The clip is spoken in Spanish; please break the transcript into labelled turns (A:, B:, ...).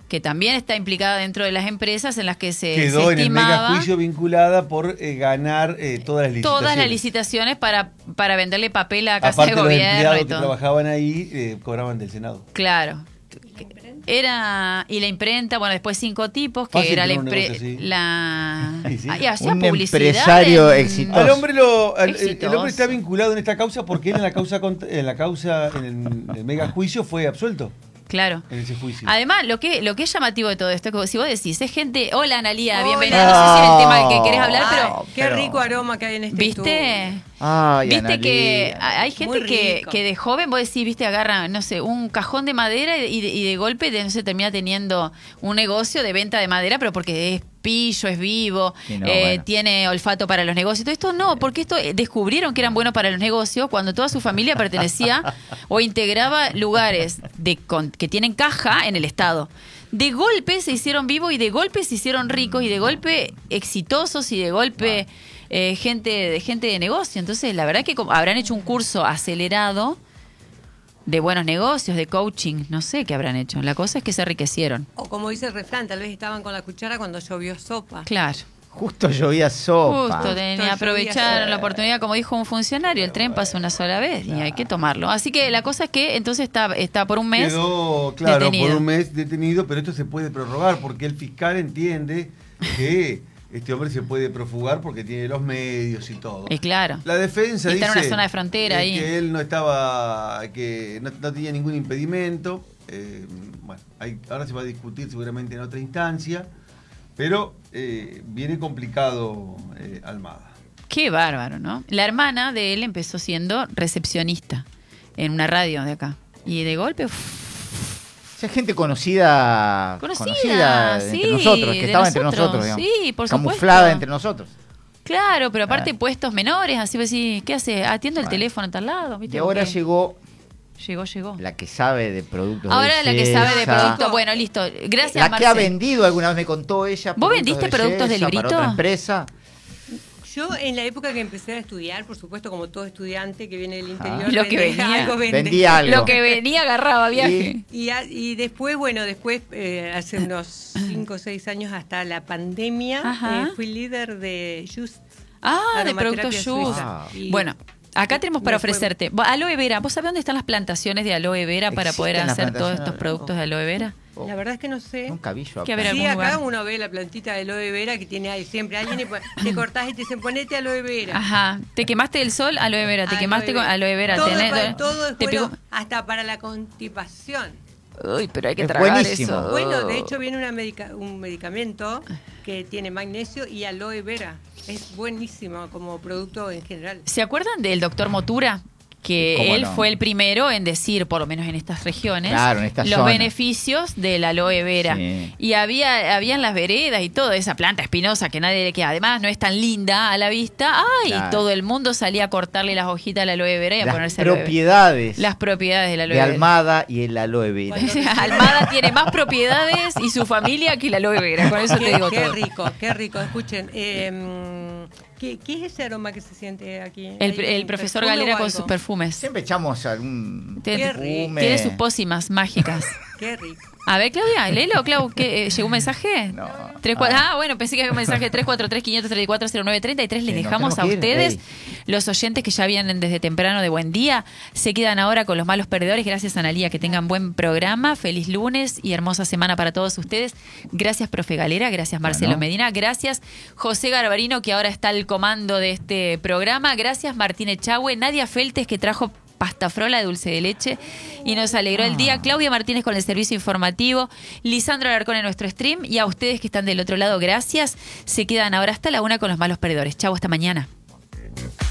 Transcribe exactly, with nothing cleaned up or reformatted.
A: que también está implicada dentro de las empresas en las que se,
B: quedó
A: se
B: en el
A: estimaba...
B: mega juicio vinculada por eh, ganar eh, todas las licitaciones.
A: Todas las licitaciones para, para venderle papel a Casa
B: Aparte,
A: de Gobierno
B: los empleados
A: y
B: que
A: todo.
B: trabajaban ahí eh, cobraban del Senado.
A: Claro. Era, y la imprenta, bueno, después cinco tipos, que
B: Fácil
A: era la,
B: tener un
A: impre-
B: negocio así.
A: la
B: Sí, sí.
A: y hacía
C: Un
A: publicidad
C: empresario
A: en-
C: exitoso.
B: Al hombre lo, al- el, el
A: Exitoso.
B: hombre está vinculado en esta causa porque él en la causa cont- en la causa en el, en el mega juicio fue absuelto
A: Claro.
B: en ese juicio.
A: Además, lo que, lo que es llamativo de todo esto, que si vos decís, es gente, hola Analía,
D: Hola.
A: bienvenida, no sé si es el tema del que querés hablar,
D: Ay,
A: pero
D: qué
C: pero-
D: rico aroma que hay en este
A: ¿viste?
D: estudio.
C: Ay,
A: Viste
C: Analía.
A: que hay gente
D: Muy
A: que,
D: rico.
A: que de joven, vos decís, viste, agarra, no sé, un cajón de madera y de, y de golpe no sé, termina teniendo un negocio de venta de madera, pero porque es pillo, es vivo,
C: Sí, no,
A: eh,
C: bueno.
A: tiene olfato para los negocios. Todo esto no, porque esto eh, descubrieron que eran buenos para los negocios cuando toda su familia pertenecía o integraba lugares de con- que tienen caja en el Estado. De golpe se hicieron vivos y de golpe se hicieron ricos y de golpe exitosos y de golpe eh, gente de gente de negocio. Entonces, la verdad que como habrán hecho un curso acelerado de buenos negocios, de coaching, no sé qué habrán hecho. La cosa es que se enriquecieron.
D: O como dice el refrán, tal vez estaban con la cuchara cuando llovió sopa.
A: Claro.
C: Justo llovía sopa.
A: Justo, tenía,
D: Justo
A: aprovecharon
D: llovía.
A: la oportunidad, como dijo un funcionario, el tren pasa una sola vez y hay que tomarlo. Así que la cosa es que entonces está, está por un mes
B: Quedó, claro,
A: detenido.
B: por un mes detenido, pero esto se puede prorrogar porque el fiscal entiende que este hombre se puede profugar porque tiene los medios y todo.
A: Y claro.
B: La defensa
A: Y está
B: dice
A: en una zona de frontera
B: eh,
A: ahí.
B: que él no estaba, que no, no tenía ningún impedimento. Eh, bueno, hay- ahora se va a discutir seguramente en otra instancia, pero eh, viene complicado eh, Almada.
A: Qué bárbaro, ¿no? La hermana de él empezó siendo recepcionista en una radio de acá. Y de golpe... uff,
C: Esa gente conocida,
A: Conocida, sí,
C: entre nosotros, que
A: de
C: estaba entre
A: nosotros,
C: nosotros, digamos.
A: sí, por
C: Camuflada
A: supuesto.
C: entre nosotros.
A: Claro, pero aparte
C: Ah.
A: puestos menores, así vos decís, ¿qué hace? Atiendo el
C: Bueno.
A: teléfono en tal lado, ¿viste?
C: Y ahora
A: Porque
C: llegó
A: Llegó, llegó.
C: la que sabe de productos
A: Ahora
C: de
A: la que sabe de
C: belleza,
A: productos, bueno, listo. Gracias,
C: la que ha
A: Marcel.
C: vendido, alguna vez me contó ella.
A: ¿Vos
C: productos
A: vendiste productos de
C: belleza
A: librito?
C: para otra empresa.
D: Yo en la época que empecé a estudiar, por supuesto, como todo estudiante que viene del interior,
A: Ah. Lo que
D: vende
A: venía.
D: algo, vende.
C: Vendía algo.
A: Lo que venía agarraba viaje.
D: Y, a- y después, bueno, después, eh, hace unos cinco o seis años, hasta la pandemia,
A: Ajá.
D: eh, fui líder de Just.
A: Ah, de
D: Aromaterapia
A: productos Just.
D: suiza.
C: Ah.
D: Y
A: Bueno, acá tenemos para
D: me fue-
A: ofrecerte. Vos, Aloe vera, ¿vos sabés dónde están las plantaciones de aloe vera para
C: ¿Existen
A: poder
C: las
A: hacer todos
C: plantaciones
A: estos
C: de
A: productos
C: aloe?
A: de aloe vera?
D: La verdad es que no sé.
C: Nunca vi yo.
A: Que
C: acá.
A: haber
D: Sí,
A: algún
D: acá
A: lugar.
D: uno ve la plantita de aloe vera que tiene ahí siempre alguien y pues, te cortás y te dicen ponete aloe vera.
A: Ajá. ¿Te quemaste del sol? Aloe vera. ¿Te
D: Aloe
A: quemaste con
D: vera.
A: aloe vera?
D: Todo,
A: Tenés-
D: es para- todo es
A: te
D: bueno,
A: pegó-
D: hasta para la constipación.
A: Uy, pero hay que
C: Es
A: tragar
C: buenísimo.
A: eso.
D: Bueno, de hecho viene una medica- un medicamento que tiene magnesio y aloe vera. Es buenísimo como producto en general.
A: ¿Se acuerdan del doctor Motura? Que
C: ¿Cómo
A: él
C: no?
A: fue el primero en decir, por lo menos en estas regiones,
C: Claro, en esta
A: los
C: zona.
A: beneficios del aloe vera.
C: Sí.
A: Y había habían las veredas y todo, esa planta espinosa que nadie que además no es tan linda a la vista. ¡Ay!
C: Claro.
A: Todo el mundo salía a cortarle las hojitas al aloe vera y a
C: Las
A: ponerse aloe vera.
C: propiedades
A: Las propiedades del aloe
C: de
A: vera.
C: Almada y el aloe vera.
A: Almada tiene más propiedades y su familia que el aloe vera. Con eso te
D: Qué,
A: digo
D: qué
A: todo.
D: rico, qué rico. Escuchen, eh, ¿qué, qué es ese aroma que se siente aquí?
A: El,
D: ¿Hay
A: el
D: un
A: profesor
D: perfume
A: Galera
D: o
A: con
D: algo?
A: sus perfumes.
C: Siempre echamos algún
A: Tiene,
C: perfume.
A: tiene sus pócimas mágicas.
D: Qué rico.
A: A ver, Claudia, léelo, Clau. ¿qué, eh, ¿Llegó un mensaje?
C: No.
A: Tres, cua-
C: Ah.
A: ah, bueno, pensé que había un mensaje tres cuatro tres, quinientos treinta y cuatro, cero nueve treinta y tres. Les
C: Sí, nos
A: dejamos a
C: tenemos que ir.
A: ustedes,
C: Ey.
A: los oyentes que ya vienen desde temprano de Buen Día. Se quedan ahora con los malos perdedores. Gracias, Analía. Que tengan buen programa. Feliz lunes y hermosa semana para todos ustedes. Gracias, profe Galera. Gracias, Marcelo
C: Bueno.
A: Medina. Gracias, José Garbarino, que ahora está al comando de este programa. Gracias, Martín Echagüe. Nadia Feltes, que trajo pasta frola de dulce de leche y nos alegró el día. Claudia Martínez con el servicio informativo, Lisandro Alarcón en nuestro stream y a ustedes que están del otro lado, gracias. Se quedan ahora hasta la una con los malos perdedores. Chau, hasta mañana.